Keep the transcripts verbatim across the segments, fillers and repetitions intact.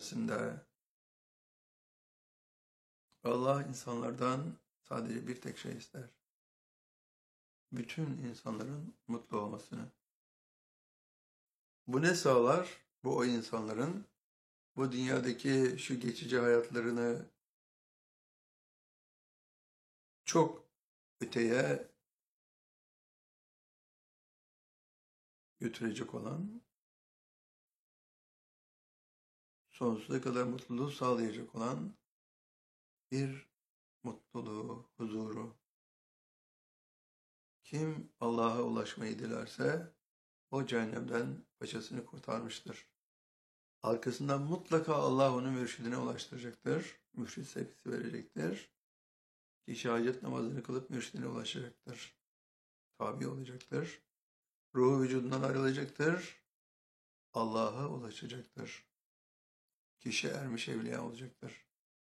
dersinde Allah insanlardan sadece bir tek şey ister. Bütün insanların mutlu olmasını. Bu ne sağlar? Bu o insanların bu dünyadaki şu geçici hayatlarını çok öteye götürecek olan, sonsuza kadar mutluluğu sağlayacak olan bir mutluluğu, huzuru. Kim Allah'a ulaşmayı dilerse o cehennemden paçasını kurtarmıştır. Arkasından mutlaka Allah onu mürşidine ulaştıracaktır. Mürşid sevgisi verecektir. Kişi hacet namazını kılıp mürşidine ulaşacaktır. Tabi olacaktır. Ruhu vücudundan ayrılacaktır. Allah'a ulaşacaktır. Kişi ermiş evliya olacaktır.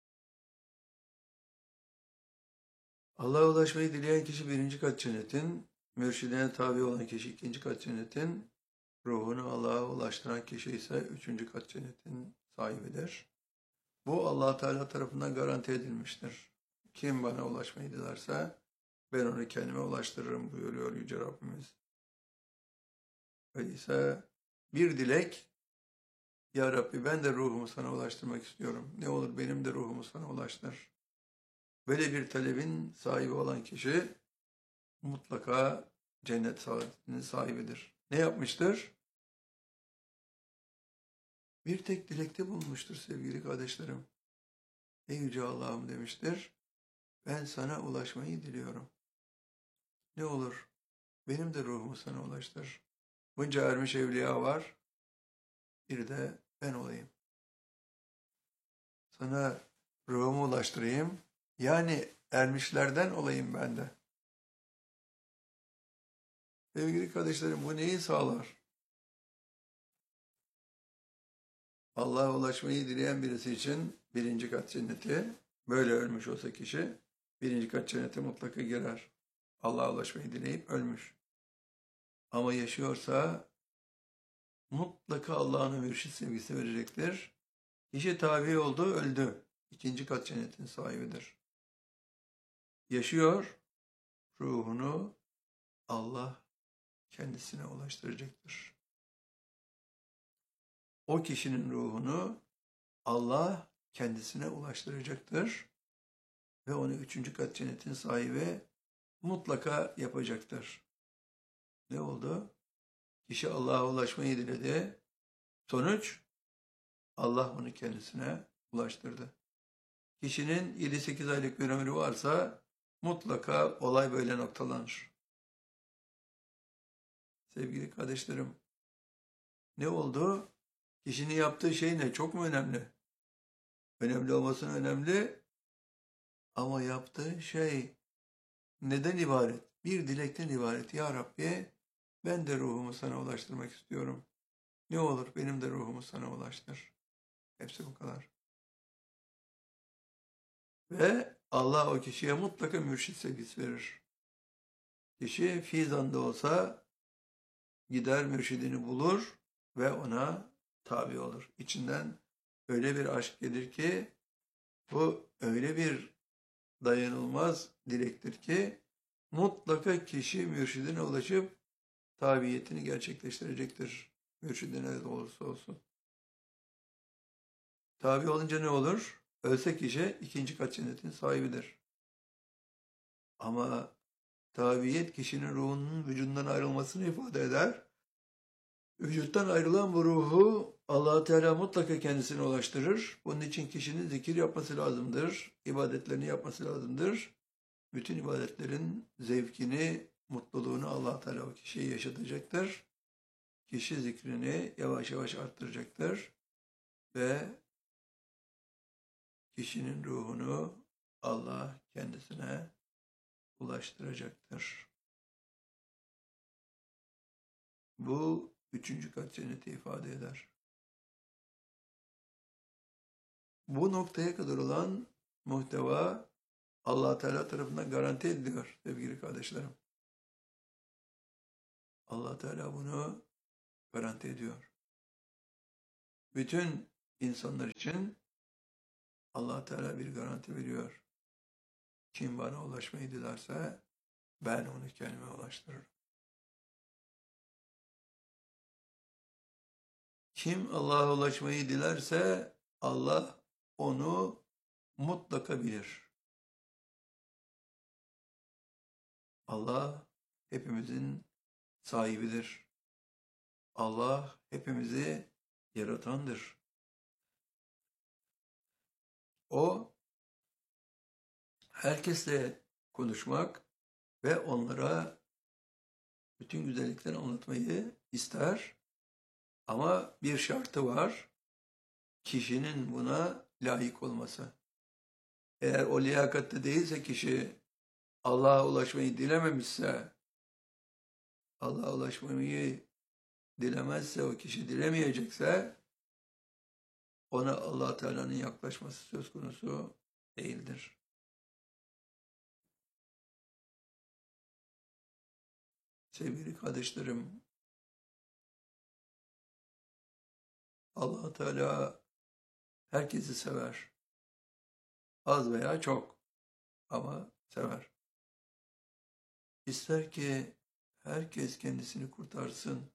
Allah'a ulaşmayı dileyen kişi birinci kat cennetin, mürşidine tabi olan kişi ikinci kat cennetin, ruhunu Allah'a ulaştıran kişi ise üçüncü kat cennetin sahibidir. Bu Allah Teala tarafından garanti edilmiştir. Kim bana ulaşmayı dilerse ben onu kendime ulaştırırım buyuruyor Yüce Rabbimiz. Öyleyse bir dilek, Ya Rabbi ben de ruhumu sana ulaştırmak istiyorum. Ne olur benim de ruhumu sana ulaştır. Böyle bir talebin sahibi olan kişi mutlaka cennet saadetinin sahibidir. Ne yapmıştır? Bir tek dilekte bulunmuştur sevgili kardeşlerim. Ey Yüce Allah'ım demiştir. Ben sana ulaşmayı diliyorum. Ne olur benim de ruhumu sana ulaştır. Bunca ermiş evliya var. Bir de ben olayım. Sana ruhumu ulaştırayım. Yani ermişlerden olayım ben de. Sevgili kardeşlerim bu neyi sağlar? Allah'a ulaşmayı dileyen birisi için birinci kat cenneti, böyle ölmüş olsa kişi birinci kat cennete mutlaka girer. Allah'a ulaşmayı dileyip ölmüş. Ama yaşıyorsa mutlaka Allah'ın mürşid sevgisi verecektir. Kişi tabi oldu, öldü. İkinci kat cennetin sahibidir. Yaşıyor, ruhunu Allah kendisine ulaştıracaktır. O kişinin ruhunu Allah kendisine ulaştıracaktır ve onu üçüncü kat cennetin sahibi mutlaka yapacaktır. Ne oldu? Kişi Allah'a ulaşmayı diledi. Sonuç Allah onu kendisine ulaştırdı. Kişinin yedi sekiz aylık bir ömrü varsa mutlaka olay böyle noktalanır. Sevgili kardeşlerim, ne oldu? Kişinin yaptığı şey ne? Çok mu önemli? Önemli olmasın önemli ama yaptığı şey neden ibaret? Bir dilekten ibaret. Ya Rabbi ben de ruhumu sana ulaştırmak istiyorum. Ne olur benim de ruhumu sana ulaştır. Hepsi bu kadar. Ve Allah o kişiye mutlaka mürşid sevgisi verir. Kişi fizan da olsa gider mürşidini bulur ve ona tabi olur. İçinden öyle bir aşk gelir ki bu öyle bir dayanılmaz dilektir ki mutlaka kişi mürşidine ulaşıp tabiyetini gerçekleştirecektir. Mürşidine de olursa olsun. Tabi olunca ne olur? Ölse kişi ikinci kat cennetin sahibidir. Ama tabiyet kişinin ruhunun vücudundan ayrılmasını ifade eder. Vücuttan ayrılan bu ruhu Allah Teala mutlaka kendisine ulaştırır. Bunun için kişinin zikir yapması lazımdır. İbadetlerini yapması lazımdır. Bütün ibadetlerin zevkini, mutluluğunu Allah Teala o kişiye yaşatacaktır. Kişi zikrini yavaş yavaş arttıracaktır. Ve kişinin ruhunu Allah kendisine ulaştıracaktır. Bu üçüncü kat cenneti ifade eder. Bu noktaya kadar olan muhteva Allah Teala tarafından garanti ediliyor sevgili kardeşlerim. Allah Teala bunu garanti ediyor. Bütün insanlar için Allah Teala bir garanti veriyor. Kim bana ulaşmayı dilerse ben onu kendime ulaştırırım. Kim Allah'a ulaşmayı dilerse Allah onu mutlaka bilir. Allah hepimizin sahibidir. Allah hepimizi yaratandır. O herkesle konuşmak ve onlara bütün güzellikleri anlatmayı ister. Ama bir şartı var. Kişinin buna layık olması. Eğer o liyakatli değilse kişi, Allah'a ulaşmayı dilememişse, Allah'a ulaşmayı dilemezse, o kişi dilemeyecekse, ona Allah Teala'nın yaklaşması söz konusu değildir. Sevgili kardeşlerim, Allah Teala herkesi sever. Az veya çok ama sever. İster ki herkes kendisini kurtarsın.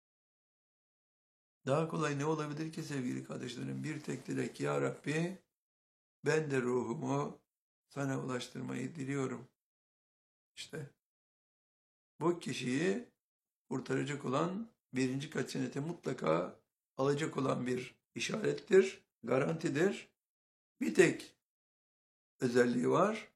Daha kolay ne olabilir ki sevgili kardeşlerim? Bir tek dilek, ya Rabbi ben de ruhumu sana ulaştırmayı diliyorum. İşte bu kişiyi kurtaracak olan, birinci kaçeneti mutlaka alacak olan bir işarettir, garantidir. Bir tek özelliği var.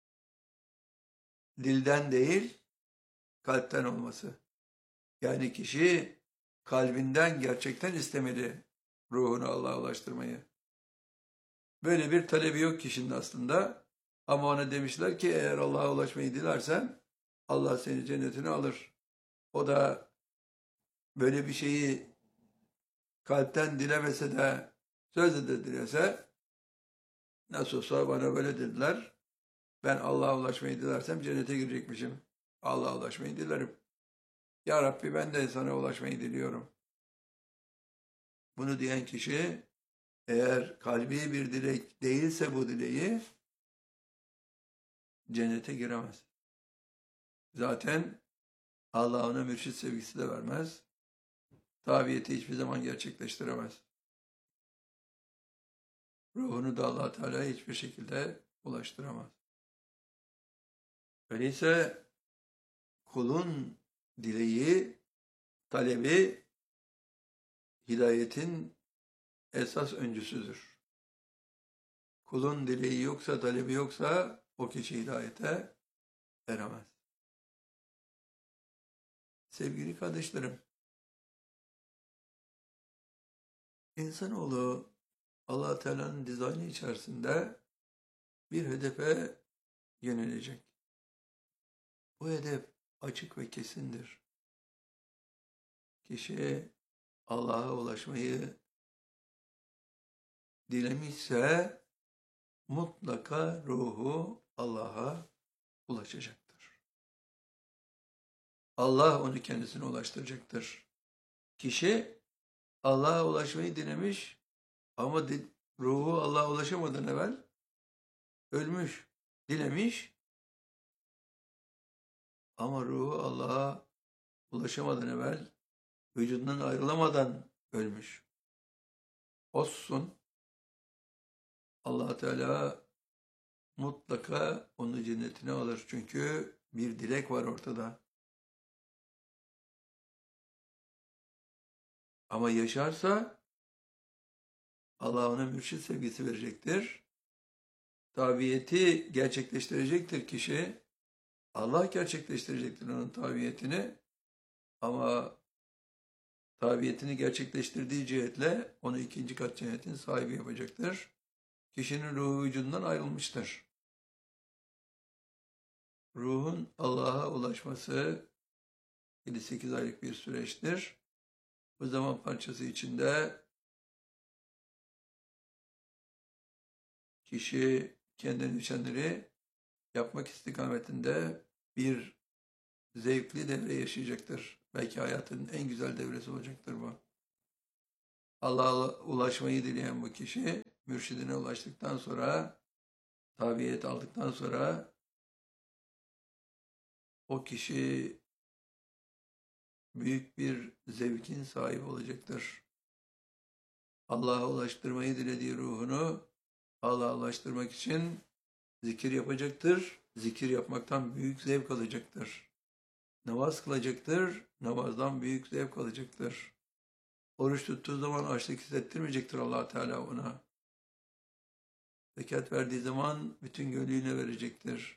Dilden değil, kalpten olması. Yani kişi kalbinden gerçekten istemeli ruhunu Allah'a ulaştırmayı. Böyle bir talebi yok kişinin aslında. Ama ona demişler ki eğer Allah'a ulaşmayı dilersen Allah seni cennetine alır. O da böyle bir şeyi kalpten dilemese de sözle de dilese, nasıl olsa bana böyle dediler. Ben Allah'a ulaşmayı dilersem cennete girecekmişim. Allah'a ulaşmayı dilerim. Ya Rabbi ben de sana ulaşmayı diliyorum. Bunu diyen kişi eğer kalbi bir dilek değilse bu dileği cennete giremez. Zaten Allah ona mürşit sevgisi de vermez. Tabiyeti hiçbir zaman gerçekleştiremez. Ruhunu da Allah Teala'ya hiçbir şekilde ulaştıramaz. Öyleyse kulun dileği, talebi hidayetin esas öncüsüdür. Kulun dileği yoksa, talebi yoksa o kişi hidayete eremez. Sevgili kardeşlerim, insanoğlu Allah Teala'nın dizaynı içerisinde bir hedefe yönelecek. Bu hedef açık ve kesindir. Kişi Allah'a ulaşmayı dilemişse mutlaka ruhu Allah'a ulaşacaktır. Allah onu kendisine ulaştıracaktır. Kişi Allah'a ulaşmayı dilemiş ama ruhu Allah'a ulaşamadan evvel ölmüş, dilemiş ama ruhu Allah'a ulaşamadan evvel vücudundan ayrılamadan ölmüş. Olsun. Allah Teala mutlaka onu cennetine alır. Çünkü bir dilek var ortada. Ama yaşarsa Allah ona mürşit sevgisi verecektir. Tabiyeti gerçekleştirecektir kişi. Allah gerçekleştirecektir onun tabiyetini. Ama tabiyetini gerçekleştirdiği cihetle onu ikinci kat cennetin sahibi yapacaktır. Kişinin ruhu vücudundan ayrılmıştır. Ruhun Allah'a ulaşması yedi sekiz aylık bir süreçtir. Bu zaman parçası içinde kişi kendine düşenleri yapmak istikametinde bir zevkli devre yaşayacaktır. Belki hayatının en güzel devresi olacaktır bu. Allah'a ulaşmayı dileyen bu kişi mürşidine ulaştıktan sonra, tabiyet aldıktan sonra o kişi büyük bir zevkin sahibi olacaktır. Allah'a ulaştırmayı dilediği ruhunu Allah'a ulaştırmak için zikir yapacaktır. Zikir yapmaktan büyük zevk alacaktır. Namaz kılacaktır. Namazdan büyük zevk alacaktır. Oruç tuttuğu zaman açlık hissettirmeyecektir Allah Teala ona. Zekat verdiği zaman bütün gönlüyle verecektir.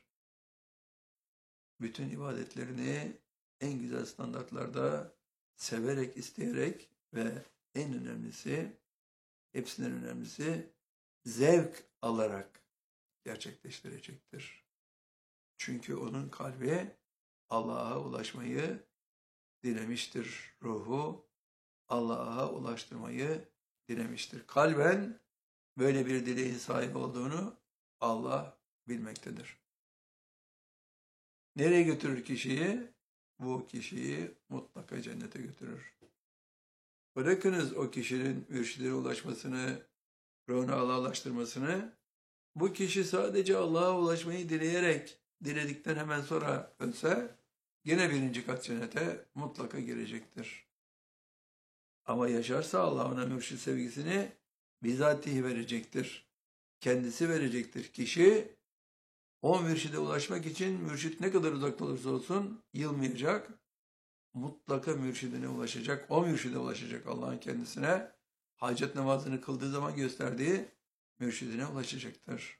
Bütün ibadetlerini en güzel standartlarda severek, isteyerek ve en önemlisi, hepsinden önemlisi zevk alarak gerçekleştirecektir. Çünkü onun kalbi Allah'a ulaşmayı dilemiştir. Ruhu Allah'a ulaştırmayı dilemiştir. Kalben böyle bir dileğin sahibi olduğunu Allah bilmektedir. Nereye götürür kişiyi? Bu kişiyi mutlaka cennete götürür. Bırakınız o kişinin mürşidine ulaşmasını, ruhunu Allah'a ulaştırmasını. Bu kişi sadece Allah'a ulaşmayı dileyerek, diledikten hemen sonra ölse, yine birinci kat cennete mutlaka girecektir. Ama yaşarsa Allah ona mürşid sevgisini bizatihi verecektir. Kendisi verecektir. Kişi o mürşide ulaşmak için mürşit ne kadar uzakta olursa olsun yılmayacak. Mutlaka mürşidine ulaşacak. O mürşide ulaşacak Allah'ın kendisine. Hacet namazını kıldığı zaman gösterdiği mürşidine ulaşacaktır.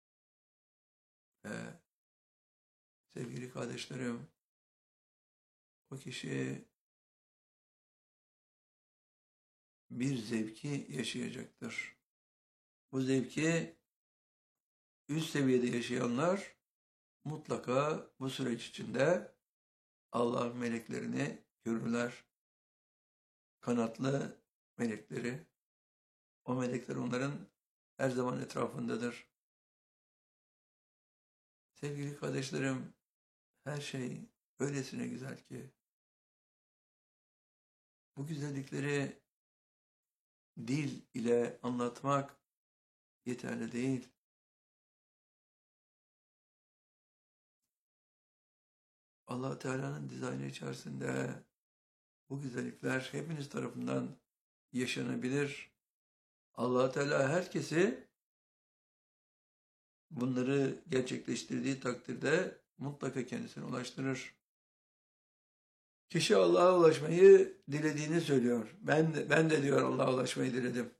Ve sevgili kardeşlerim, o kişi bir zevki yaşayacaktır. Bu zevki üst seviyede yaşayanlar mutlaka bu süreç içinde Allah'ın meleklerini görürler. Kanatlı melekleri. O melekler onların her zaman etrafındadır. Sevgili kardeşlerim, her şey öylesine güzel ki bu güzellikleri dil ile anlatmak yeterli değil. Allah Teala'nın dizaynı içerisinde bu güzellikler hepiniz tarafından yaşanabilir. Allah Teala herkesi bunları gerçekleştirdiği takdirde mutlaka kendisine ulaştırır. Kişi Allah'a ulaşmayı dilediğini söylüyor. Ben de, ben de diyor Allah'a ulaşmayı diledim.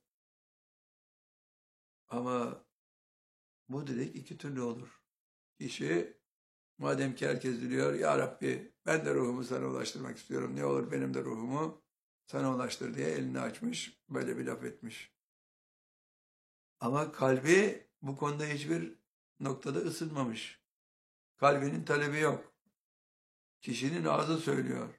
Ama bu dilek iki türlü olur. Kişi madem ki herkes diliyor, Ya Rabbi ben de ruhumu sana ulaştırmak istiyorum. Ne olur benim de ruhumu sana ulaştır diye elini açmış, böyle bir laf etmiş. Ama kalbi bu konuda hiçbir noktada ısınmamış. Kalbinin talebi yok. Kişinin ağzı söylüyor.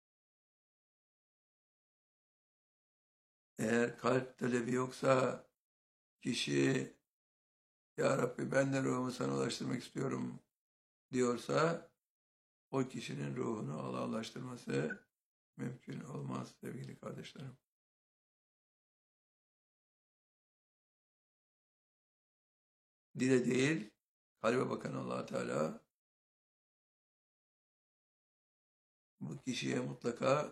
Eğer kalp talebi yoksa kişi Ya Rabbi ben de ruhumu sana ulaştırmak istiyorum diyorsa o kişinin ruhunu Allah'a ulaştırması mümkün olmaz sevgili kardeşlerim. Dile değil, kalbe bakan Allah Teala bu kişiye mutlaka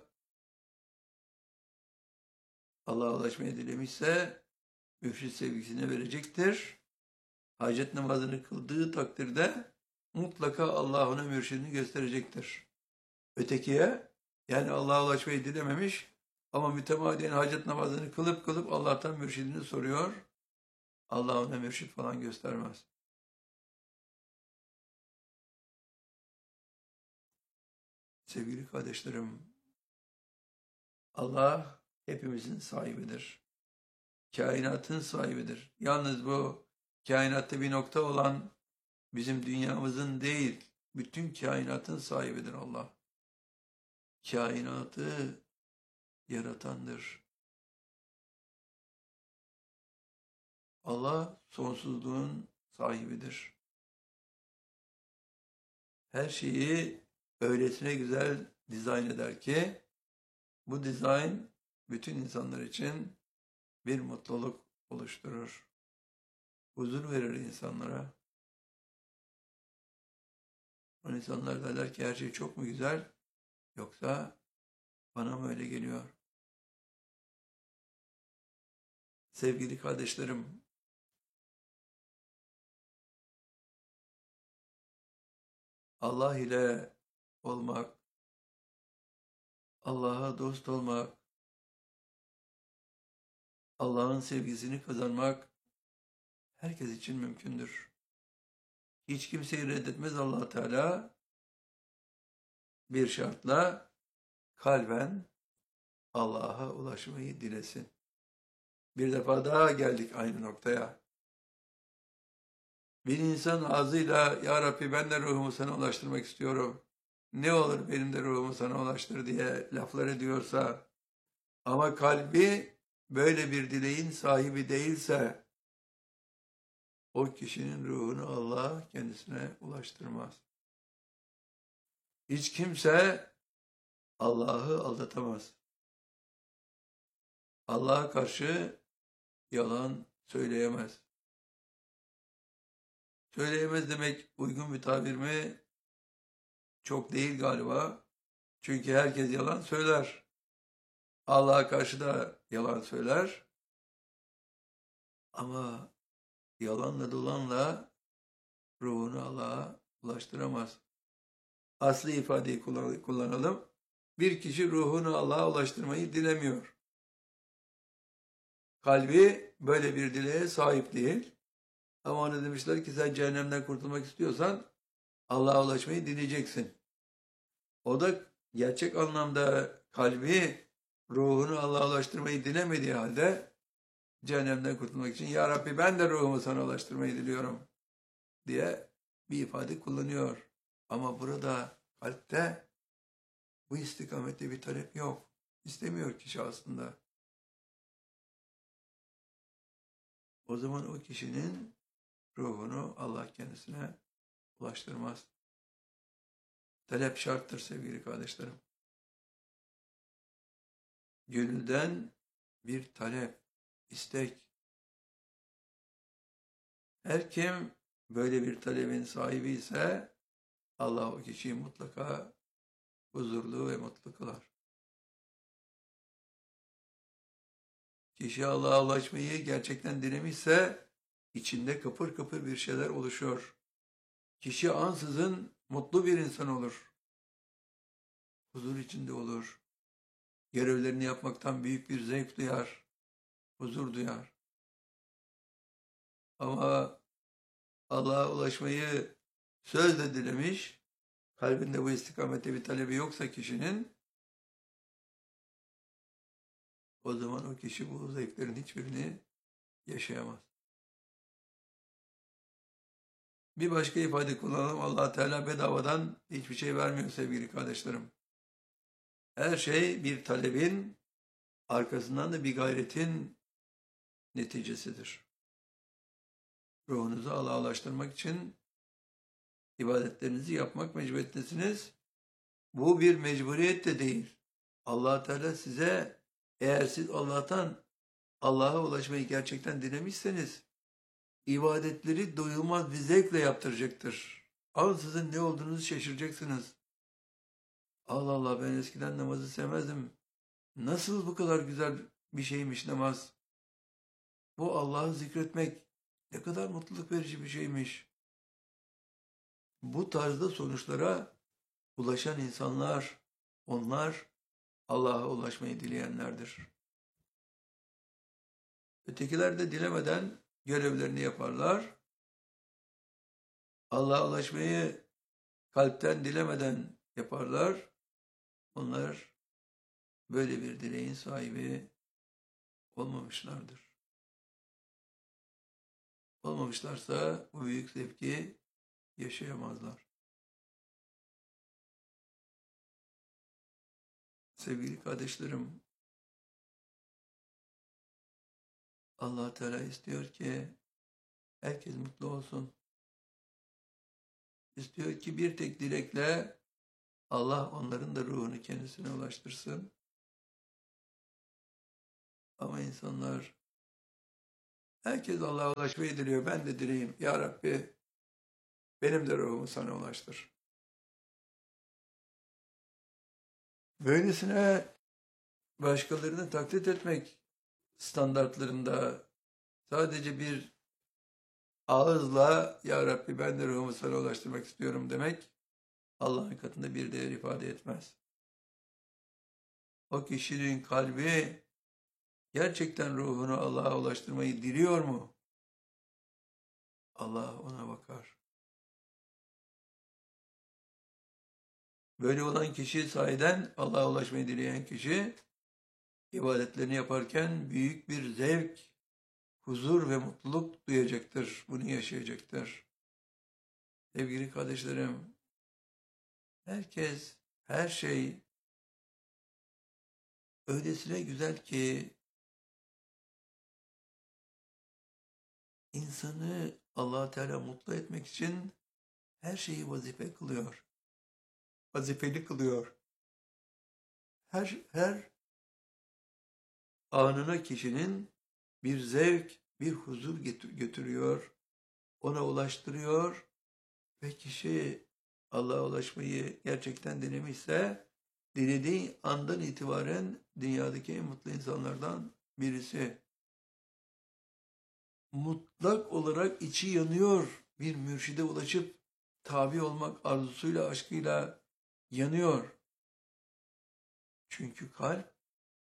Allah'a ulaşmayı dilemişse mürşid sevgisini verecektir. Hacet namazını kıldığı takdirde mutlaka Allah ona mürşidini gösterecektir. Ötekiye yani Allah'a ulaşmayı dilememiş ama mütemadiyen hacet namazını kılıp kılıp Allah'tan mürşidini soruyor. Allah ona mürşid falan göstermez. Sevgili kardeşlerim, Allah hepimizin sahibidir. Kainatın sahibidir. Yalnız bu kainatta bir nokta olan bizim dünyamızın değil, bütün kainatın sahibidir Allah. Kainatı yaratandır. Allah sonsuzluğun sahibidir. Her şeyi öylesine güzel dizayn eder ki bu dizayn bütün insanlar için bir mutluluk oluşturur. Huzur verir insanlara. O insanlar derler ki her şey çok mu güzel, yoksa bana mı öyle geliyor? Sevgili kardeşlerim, Allah ile olmak, Allah'a dost olmak, Allah'ın sevgisini kazanmak herkes için mümkündür. Hiç kimseyi reddetmez Allah Teala, bir şartla kalben Allah'a ulaşmayı dilesin. Bir defa daha geldik aynı noktaya. Bir insan ağzıyla "Ya Rabbi, ben de ruhumu sana ulaştırmak istiyorum. Ne olur benim de ruhumu sana ulaştır" diye laflar ediyorsa, ama kalbi böyle bir dileğin sahibi değilse, o kişinin ruhunu Allah kendisine ulaştırmaz. Hiç kimse Allah'ı aldatamaz. Allah'a karşı yalan söyleyemez. Söyleyemez demek uygun bir tabir mi? Çok değil galiba. Çünkü herkes yalan söyler. Allah'a karşı da yalan söyler. Ama yalanla dolanla ruhunu Allah'a ulaştıramaz. Asli ifadeyi kullanalım. Bir kişi ruhunu Allah'a ulaştırmayı dilemiyor. Kalbi böyle bir dileğe sahip değil. Ama ona demişler ki sen cehennemden kurtulmak istiyorsan Allah'a ulaşmayı dileyeceksin. O da gerçek anlamda kalbi ruhunu Allah'a ulaştırmayı dilemediği halde cehennemden kurtulmak için "Ya Rabbi, ben de ruhumu sana ulaştırmayı diliyorum" diye bir ifade kullanıyor. Ama burada kalpte bu istikamette bir talep yok. İstemiyor kişi aslında. O zaman o kişinin ruhunu Allah kendisine ulaştırmaz. Talep şarttır sevgili kardeşlerim. Gönülden bir talep, istek. Her kim böyle bir talebin sahibi ise Allah o kişiyi mutlaka huzurlu ve mutlu kılar. Kişi Allah'a ulaşmayı gerçekten dilemişse içinde kıpır kıpır bir şeyler oluşuyor. Kişi ansızın mutlu bir insan olur. Huzur içinde olur. Görevlerini yapmaktan büyük bir zevk duyar. Huzur duyar. Ama Allah'a ulaşmayı sözle dilemiş, kalbinde bu istikamette bir talebi yoksa kişinin, o zaman o kişi bu zevklerin hiçbirini yaşayamaz. Bir başka ifade kullanalım. Allah Teala bedavadan hiçbir şey vermiyor sevgili kardeşlerim. Her şey bir talebin, arkasından da bir gayretin neticesidir. Ruhunuzu Allah'a ulaştırmak için ibadetlerinizi yapmak mecburiyetindesiniz. Bu bir mecburiyet de değil. Allah Teala size, eğer siz Allah'tan Allah'a ulaşmayı gerçekten dilemişseniz, ibadetleri doyulmaz bir zevkle yaptıracaktır. Ansızın ne olduğunuzu şaşıracaksınız. Allah Allah, ben eskiden namazı sevmezdim. Nasıl bu kadar güzel bir şeymiş namaz? Bu Allah'ı zikretmek ne kadar mutluluk verici bir şeymiş. Bu tarzda sonuçlara ulaşan insanlar, onlar Allah'a ulaşmayı dileyenlerdir. Ötekiler de dilemeden görevlerini yaparlar. Allah'a ulaşmayı kalpten dilemeden yaparlar. Onlar böyle bir dileğin sahibi olmamışlardır. Olmamışlarsa bu büyük zevki yaşayamazlar. Sevgili kardeşlerim, Allah Teala istiyor ki herkes mutlu olsun. İstiyor ki bir tek dilekle Allah onların da ruhunu kendisine ulaştırsın. Ama insanlar Herkes Allah'a ulaşmayı diliyor. Ben de dileyim. Ya Rabbi benim de ruhumu sana ulaştır. Böylesine başkalarını taklit etmek standartlarında sadece bir ağızla Ya Rabbi ben de ruhumu sana ulaştırmak istiyorum demek Allah'ın katında bir değer ifade etmez. O kişinin kalbi gerçekten ruhunu Allah'a ulaştırmayı diliyor mu? Allah ona bakar. Böyle olan kişi sahiden Allah'a ulaşmayı dileyen kişi ibadetlerini yaparken büyük bir zevk, huzur ve mutluluk duyacaktır. Bunu yaşayacaktır. Sevgili kardeşlerim, herkes, her şey öylesine güzel ki insanı Allah Teala mutlu etmek için her şeyi vazife kılıyor. Vazifeli kılıyor. Her, her anına kişinin bir zevk, bir huzur götürüyor, ona ulaştırıyor ve kişi Allah'a ulaşmayı gerçekten denemişse, dilediği andan itibaren dünyadaki en mutlu insanlardan birisi. Mutlak olarak içi yanıyor, bir mürşide ulaşıp tabi olmak arzusuyla, aşkıyla yanıyor. Çünkü kalp,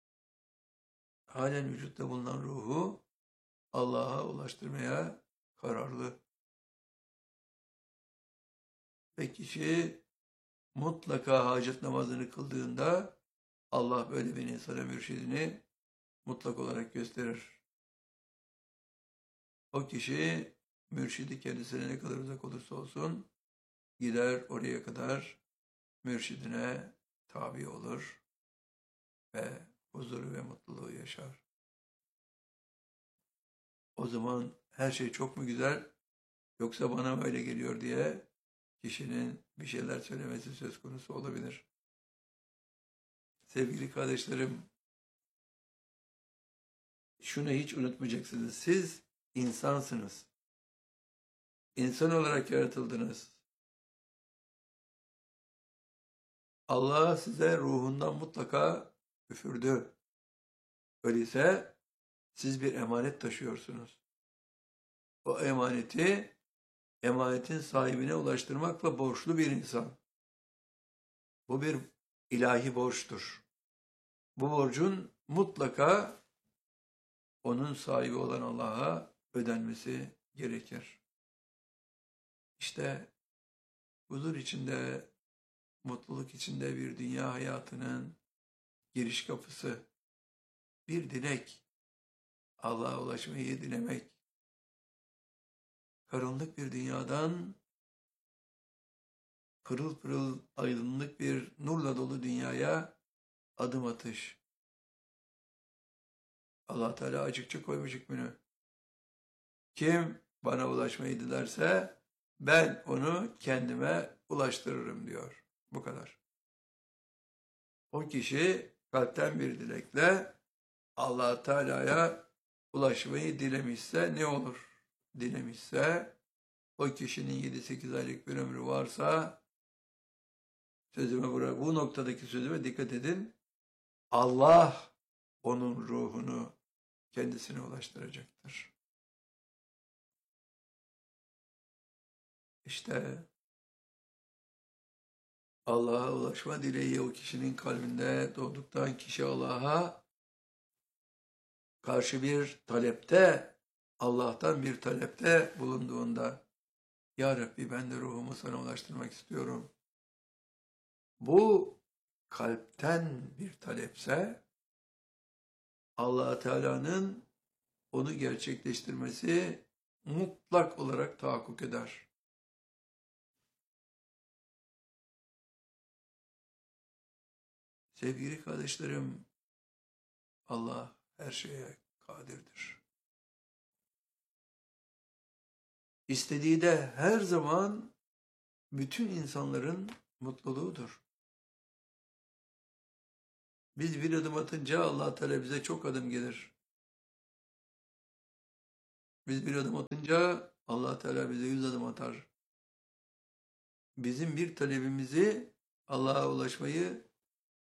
halen vücutta bulunan ruhu Allah'a ulaştırmaya kararlı. Ve kişi mutlaka hacet namazını kıldığında Allah böyle bir insana mürşidini mutlak olarak gösterir. O kişi mürşidi kendisine ne kadar uzak olursa olsun gider oraya kadar mürşidine tabi olur ve huzuru ve mutluluğu yaşar. O zaman her şey çok mu güzel yoksa bana mı öyle geliyor diye kişinin bir şeyler söylemesi söz konusu olabilir. Sevgili kardeşlerim, şunu hiç unutmayacaksınız. Siz insansınız. İnsan olarak yaratıldınız. Allah size ruhundan mutlaka üfürdü. Öyleyse siz bir emanet taşıyorsunuz. O emaneti, emanetin sahibine ulaştırmakla borçlu bir insan. Bu bir ilahi borçtur. Bu borcun mutlaka onun sahibi olan Allah'a ödenmesi gerekir. İşte huzur içinde, mutluluk içinde bir dünya hayatının giriş kapısı, bir dilek, Allah'a ulaşmayı dilemek, karanlık bir dünyadan pırıl pırıl aydınlık bir nurla dolu dünyaya adım atış. Allah Teala açıkça koymuş hükmünü. Kim bana ulaşmayı dilerse ben onu kendime ulaştırırım diyor. Bu kadar. O kişi kalpten bir dilekle Allah Teala'ya ulaşmayı dilemişse ne olur? Dilemişse o kişinin yedi sekiz aylık bir ömrü varsa sözüme bırak, bu noktadaki sözüme dikkat edin. Allah onun ruhunu kendisine ulaştıracaktır. İşte Allah'a ulaşma dileği o kişinin kalbinde doğduktan kişi Allah'a karşı bir talepte, Allah'tan bir talepte bulunduğunda Ya Rabbi ben de ruhumu sana ulaştırmak istiyorum. Bu kalpten bir talepse Allah Teala'nın onu gerçekleştirmesi mutlak olarak tahakkuk eder. Sevgili kardeşlerim, Allah her şeye kadirdir. İstediği de her zaman bütün insanların mutluluğudur. Biz bir adım atınca Allah Teala bize çok adım gelir. Biz bir adım atınca Allah Teala bize yüz adım atar. Bizim bir talebimizi, Allah'a ulaşmayı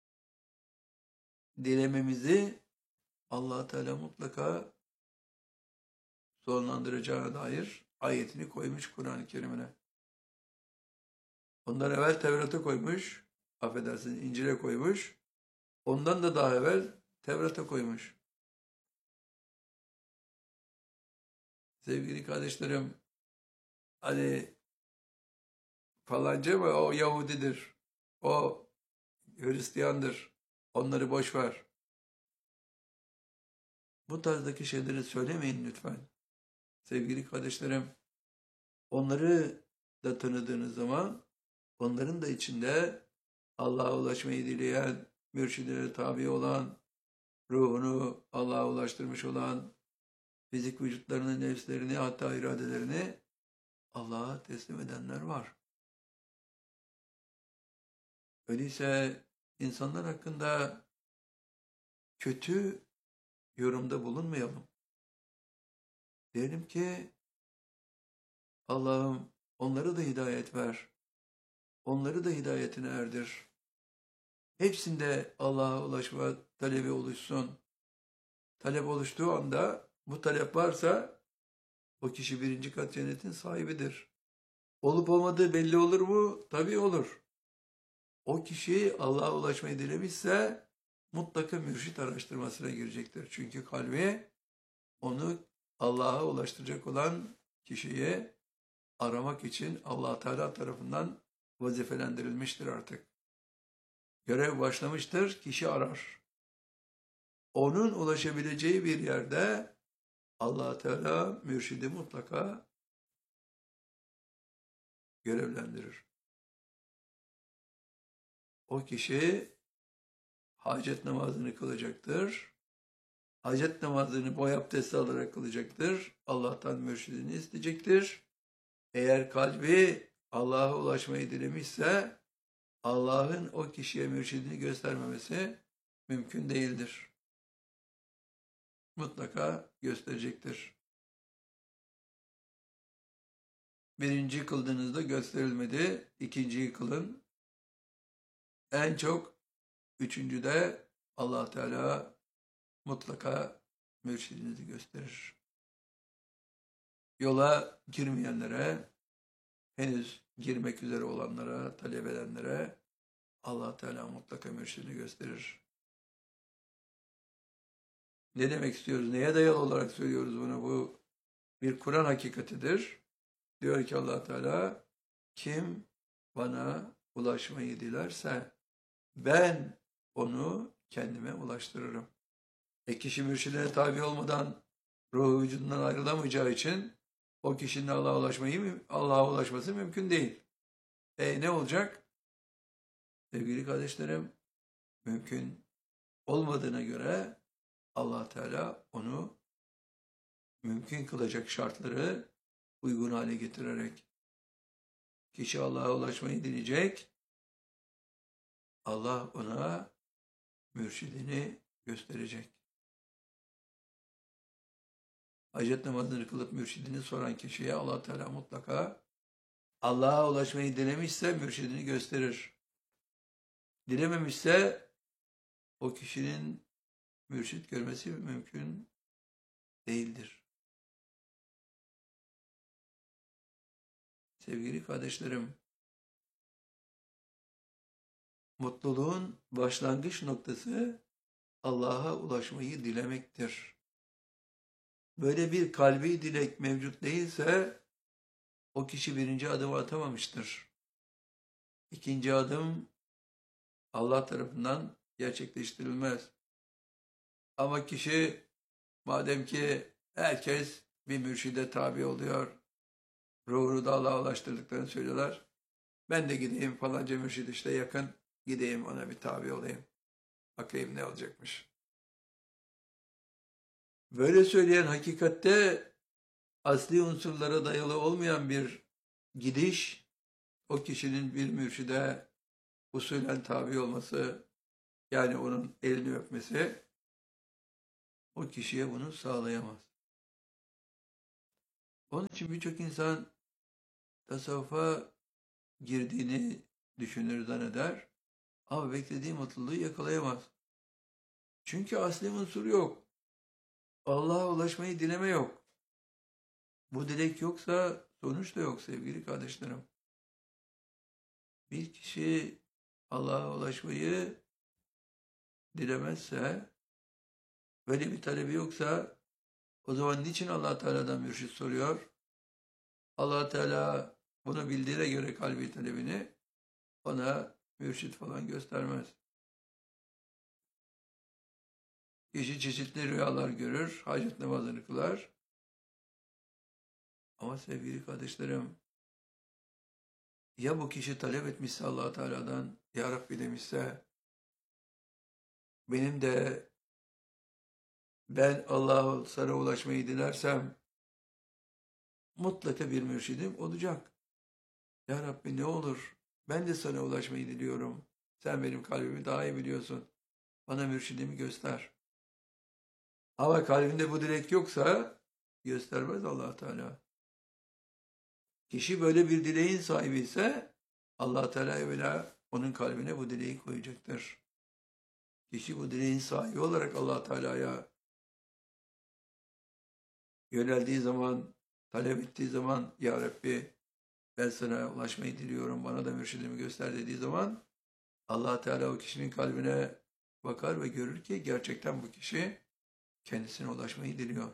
dilememizi Allah Teala mutlaka sonlandıracağına dair ayetini koymuş Kur'an-ı Kerim'ine. Ondan evvel Tevrat'a koymuş, affedersiniz İncil'e koymuş. Ondan da daha evvel Tevrat'a koymuş. Sevgili kardeşlerim, hani falanca mı o Yahudidir, o Hristiyandır, onları boş ver. Bu tarzdaki şeyleri söylemeyin lütfen. Sevgili kardeşlerim, onları da tanıdığınız zaman onların da içinde Allah'a ulaşmayı dileyen, mürşidine tabi olan, ruhunu Allah'a ulaştırmış olan, fizik vücutlarını, nefslerini, hatta iradelerini Allah'a teslim edenler var. Öyleyse insanlar hakkında kötü yorumda bulunmayalım. Diyelim ki Allah'ım onları da hidayet ver. Onları da hidayetine erdir. Hepsinde Allah'a ulaşma talebi oluşsun. Talep oluştuğu anda bu talep varsa o kişi birinci kat cennetin sahibidir. Olup olmadığı belli olur mu? Tabii olur. O kişi Allah'a ulaşmayı dilemişse mutlaka mürşit araştırmasına girecektir. Çünkü kalbi onu Allah'a ulaştıracak olan kişiyi aramak için Allah Teala tarafından vazifelendirilmiştir artık. Görev başlamıştır, kişi arar. Onun ulaşabileceği bir yerde Allah Teala mürşidi mutlaka görevlendirir. O kişi hacet namazını kılacaktır. Hacet namazını boy abdesti alarak kılacaktır. Allah'tan mürşidini isteyecektir. Eğer kalbi Allah'a ulaşmayı dilemişse Allah'ın o kişiye mürşidini göstermemesi mümkün değildir. Mutlaka gösterecektir. Birinci kıldığınızda gösterilmedi, ikinciyi kılın. En çok üçüncüde Allah Teala mutlaka mürşidinizi gösterir. Yola girmeyenlere, henüz girmek üzere olanlara, talep edenlere Allah Teala mutlaka mürşidini gösterir. Ne demek istiyoruz? Neye dayalı olarak söylüyoruz bunu? Bu bir Kur'an hakikatidir. Diyor ki Allah Teala, kim bana ulaşmayı dilerse ben onu kendime ulaştırırım. E kişi mürşidine tabi olmadan ruhu vücudundan ayrılamayacağı için o kişinin Allah'a ulaşmayı, Allah'a ulaşması mümkün değil. E ne olacak? Sevgili kardeşlerim, mümkün olmadığına göre Allah Teala onu mümkün kılacak şartları uygun hale getirerek kişi Allah'a ulaşmayı dileyecek. Allah ona mürşidini gösterecek. Hacet namazını kılıp mürşidini soran kişiye Allah Teala mutlaka Allah'a ulaşmayı dilemişse mürşidini gösterir. Dilememişse o kişinin mürşit görmesi mümkün değildir. Sevgili kardeşlerim, mutluluğun başlangıç noktası Allah'a ulaşmayı dilemektir. Böyle bir kalbi dilek mevcut değilse o kişi birinci adımı atamamıştır. İkinci adım Allah tarafından gerçekleştirilmez. Ama kişi madem ki herkes bir mürşide tabi oluyor, ruhunu da Allah'a ulaştırdıklarını söylüyorlar. Ben de gideyim falanca mürşid işte yakın, gideyim ona bir tabi olayım. Bakayım ne olacakmış. Böyle söyleyen hakikatte asli unsurlara dayalı olmayan bir gidiş, o kişinin bir mürşide usulen tabi olması, yani onun elini öpmesi, o kişiye bunu sağlayamaz. Onun için birçok insan tasavvufa girdiğini düşünür, zanneder. Ama beklediği mutluluğu yakalayamaz. Çünkü asli unsur yok. Allah'a ulaşmayı dileme yok. Bu dilek yoksa sonuç da yok sevgili kardeşlerim. Bir kişi Allah'a ulaşmayı dilemezse, böyle bir talebi yoksa, o zaman niçin Allah Teala'dan mürşit soruyor? Allah Teala bunu bildiğine göre kalbi talebini ona mürşit falan göstermez. Kişi çeşitli rüyalar görür, hacet namazını kılar. Ama sevgili kardeşlerim, ya bu kişi talep etmişse Allah Teala'dan, Ya Rabbi demişse, benim de ben Allah'a sana ulaşmayı dilersem mutlaka bir mürşidim olacak. Ya Rabbi ne olur, ben de sana ulaşmayı diliyorum. Sen benim kalbimi daha iyi biliyorsun. Bana mürşidimi göster. Ama kalbinde bu dilek yoksa göstermez Allah Teala. Kişi böyle bir dileğin sahibi ise Allah Teala evvela onun kalbine bu dileği koyacaktır. Kişi bu dileğin sahibi olarak Allah Teala'ya yöneldiği zaman, talep ettiği zaman, Ya Rabbi ben sana ulaşmayı diliyorum, bana da mürşidimi göster dediği zaman Allah Teala o kişinin kalbine bakar ve görür ki gerçekten bu kişi kendisine ulaşmayı diliyor.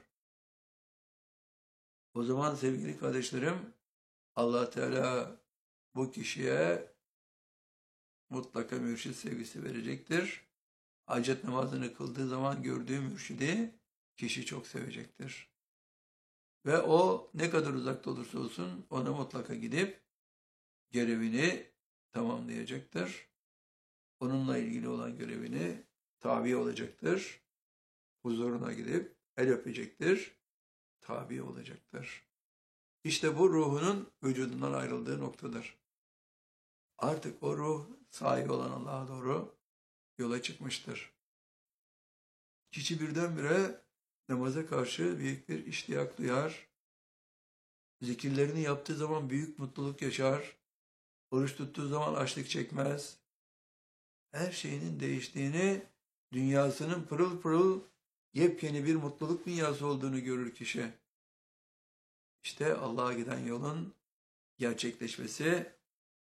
O zaman sevgili kardeşlerim, Allah Teala bu kişiye mutlaka mürşid sevgisi verecektir. Hacet namazını kıldığı zaman gördüğü mürşidi kişi çok sevecektir. Ve o ne kadar uzakta olursa olsun ona mutlaka gidip görevini tamamlayacaktır. Onunla ilgili olan görevini tabi olacaktır. Huzuruna gidip el öpecektir. Tabi olacaktır. İşte bu ruhunun vücudundan ayrıldığı noktadır. Artık o ruh sahibi olan Allah'a doğru yola çıkmıştır. Kişi birdenbire namaza karşı büyük bir iştiyak duyar. Zikirlerini yaptığı zaman büyük mutluluk yaşar. Oruç tuttuğu zaman açlık çekmez. Her şeyinin değiştiğini, dünyasının pırıl pırıl yepyeni bir mutluluk dünyası olduğunu görür kişi. İşte Allah'a giden yolun gerçekleşmesi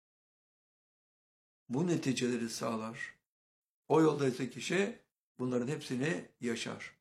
bu neticeleri sağlar. O yolda ise kişi bunların hepsini yaşar.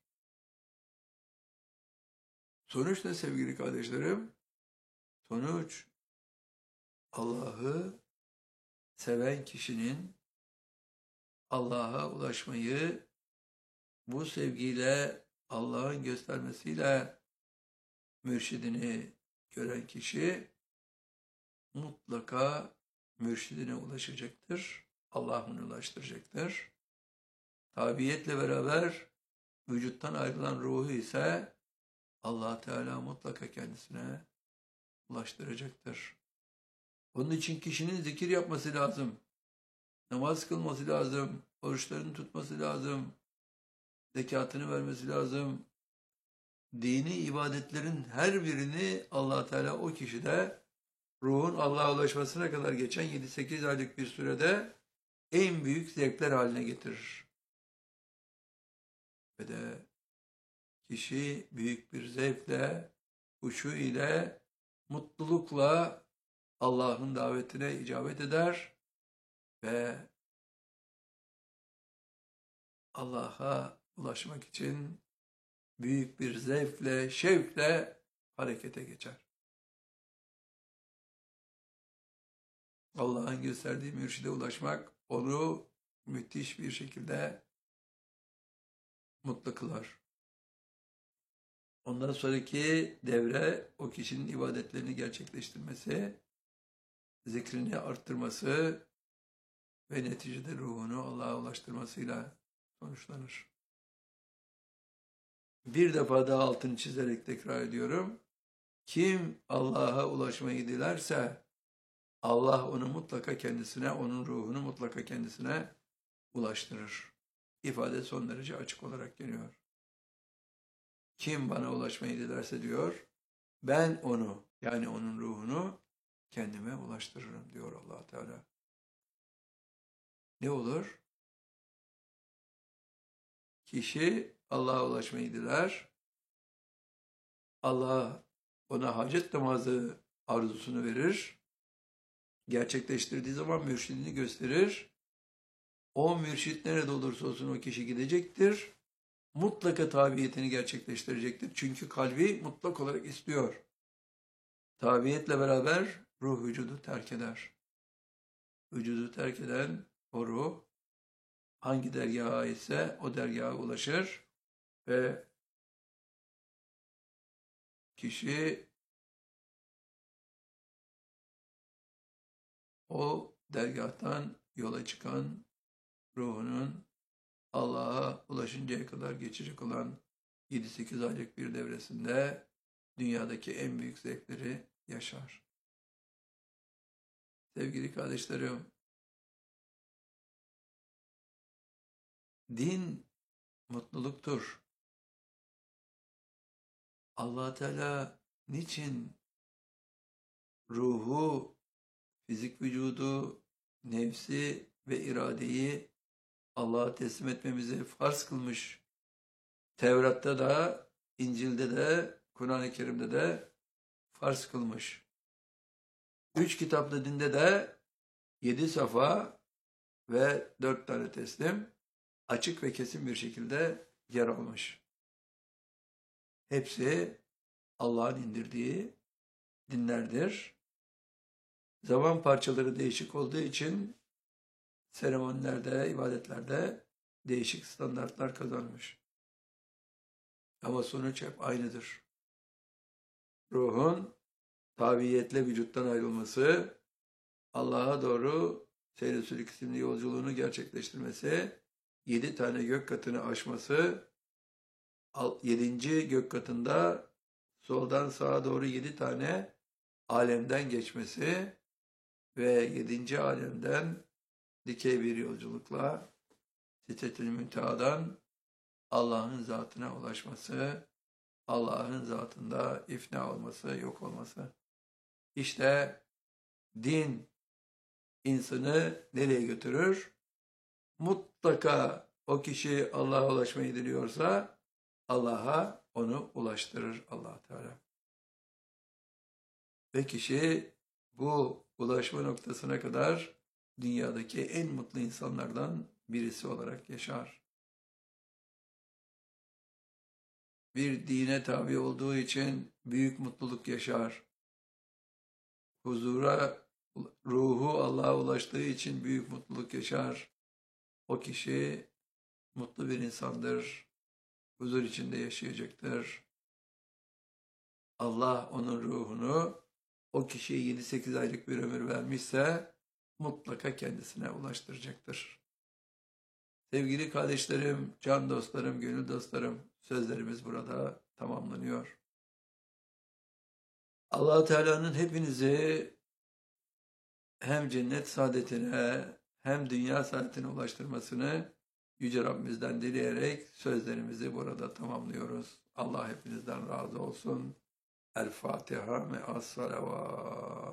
Sonuç ne sevgili kardeşlerim? Sonuç Allah'ı seven kişinin Allah'a ulaşmayı bu sevgiyle, Allah'ın göstermesiyle mürşidini gören kişi mutlaka mürşidine ulaşacaktır. Allah onu ulaştıracaktır. Tabiyetle beraber vücuttan ayrılan ruhu ise Allah Teala mutlaka kendisine ulaştıracaktır. Onun için kişinin zikir yapması lazım. Namaz kılması lazım. Oruçlarını tutması lazım. Zekatını vermesi lazım. Dini ibadetlerin her birini Allah Teala o kişide ruhun Allah'a ulaşmasına kadar geçen yedi sekiz aylık bir sürede en büyük zevkler haline getirir. Ve de kişi büyük bir zevkle, huşu ile, mutlulukla Allah'ın davetine icabet eder ve Allah'a ulaşmak için büyük bir zevkle, şevkle harekete geçer. Allah'ın gösterdiği mürşide ulaşmak onu müthiş bir şekilde mutlu kılar. Ondan sonraki devre o kişinin ibadetlerini gerçekleştirmesi, zikrini arttırması ve neticede ruhunu Allah'a ulaştırmasıyla sonuçlanır. Bir defa daha altını çizerek tekrar ediyorum. Kim Allah'a ulaşmayı dilerse Allah onu mutlaka kendisine, onun ruhunu mutlaka kendisine ulaştırır. İfade son derece açık olarak geliyor. Kim bana ulaşmayı dilerse diyor, ben onu, yani onun ruhunu kendime ulaştırırım diyor Allah Teala. Ne olur? Kişi Allah'a ulaşmayı diler. Allah ona hacet namazı arzusunu verir. Gerçekleştirdiği zaman mürşidini gösterir. O mürşit nerede olursa olsun o kişi gidecektir. Mutlaka tabiyetini gerçekleştirecektir. Çünkü kalbi mutlak olarak istiyor. Tabiyetle beraber ruh vücudu terk eder. Vücudu terk eden o ruh hangi dergaha aitse o dergaha ulaşır ve kişi o dergahtan yola çıkan ruhunun Allah'a ulaşıncaya kadar geçecek olan yedi sekiz aylık bir devresinde dünyadaki en büyük zevkleri yaşar. Sevgili kardeşlerim, din mutluluktur. Allah Teala niçin ruhu, fizik vücudu, nefsi ve iradeyi Allah'a teslim etmemizi farz kılmış? Tevrat'ta da, İncil'de de, Kur'an-ı Kerim'de de farz kılmış. Üç kitaplı dinde de yedi safa ve dört tane teslim açık ve kesin bir şekilde yer almış. Hepsi Allah'ın indirdiği dinlerdir. Zaman parçaları değişik olduğu için seremonilerde, ibadetlerde değişik standartlar kazanmış. Ama sonuç hep aynıdır. Ruhun tabiiyetle vücuttan ayrılması, Allah'a doğru seyr-i sülük isimli yolculuğunu gerçekleştirmesi, yedi tane gök katını aşması, yedinci gök katında soldan sağa doğru yedi tane alemden geçmesi ve yedinci alemden dikey bir yolculukla Sidretül Münteha'dan Allah'ın zatına ulaşması, Allah'ın zatında ifna olması, yok olması. İşte din insanı nereye götürür? Mutlaka o kişi Allah'a ulaşmayı diliyorsa Allah'a onu ulaştırır Allah Teala. Ve kişi bu ulaşma noktasına kadar dünyadaki en mutlu insanlardan birisi olarak yaşar. Bir dine tabi olduğu için büyük mutluluk yaşar. Huzura, ruhu Allah'a ulaştığı için büyük mutluluk yaşar. O kişi mutlu bir insandır. Huzur içinde yaşayacaktır. Allah onun ruhunu o kişiye yedi sekiz aylık bir ömür vermişse mutlaka kendisine ulaştıracaktır. Sevgili kardeşlerim, can dostlarım, gönül dostlarım, sözlerimiz burada tamamlanıyor. Allah Teala'nın hepinizi hem cennet saadetine hem dünya saadetine ulaştırmasını Yüce Rabbimizden dileyerek sözlerimizi burada tamamlıyoruz. Allah hepinizden razı olsun. El Fatiha ve as-salavat.